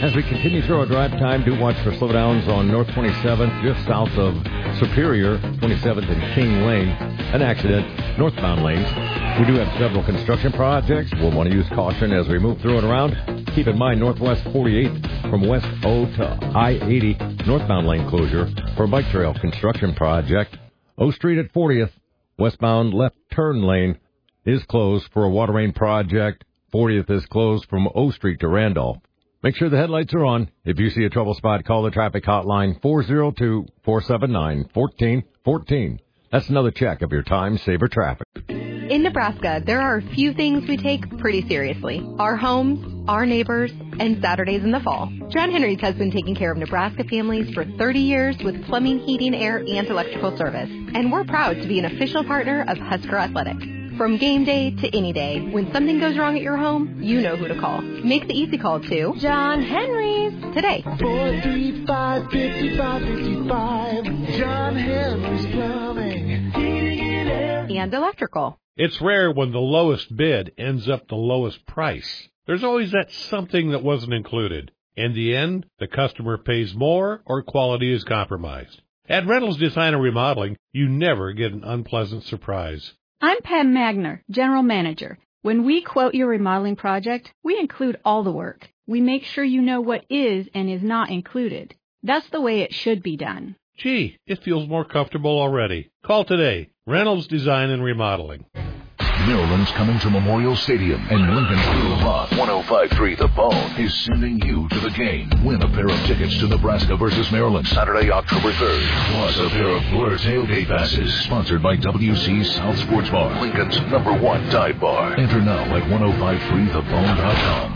As we continue through our drive time, do watch for slowdowns on North 27th, just south of Superior, 27th and King Lane. An accident, northbound lanes. We do have several construction projects. We'll want to use caution as we move through and around. Keep in mind, Northwest 48th from West O to I-80, northbound lane closure for a bike trail construction project. O Street at 40th, westbound left turn lane is closed for a water main project. 40th is closed from O Street to Randolph. Make sure the headlights are on. If you see a trouble spot, call the traffic hotline 402-479-1414. That's another check of your time saver traffic. In Nebraska, there are a few things we take pretty seriously. Our homes, our neighbors, and Saturdays in the fall. John Henry's has been taking care of Nebraska families for 30 years with plumbing, heating, air, and electrical service. And we're proud to be an official partner of Husker Athletics. From game day to any day, when something goes wrong at your home, you know who to call. Make the easy call to John Henry's today. 435-5555. John Henry's Plumbing, Heating and Air, and Electrical. It's rare when the lowest bid ends up the lowest price. There's always that something that wasn't included. In the end, the customer pays more or quality is compromised. At Reynolds Design and Remodeling, you never get an unpleasant surprise. I'm Pam Magner, General Manager. When we quote your remodeling project, we include all the work. We make sure you know what is and is not included. That's the way it should be done. Gee, it feels more comfortable already. Call today. Reynolds Design and Remodeling. Maryland's coming to Memorial Stadium, and Lincoln's Blue Hawk 105.3 The Bone is sending you to the game. Win a pair of tickets to Nebraska versus Maryland Saturday, October 3rd. Plus a pair of Blur tailgate passes, sponsored by WC South Sports Bar, Lincoln's #1 dive bar. Enter now at 105.3thebone.com.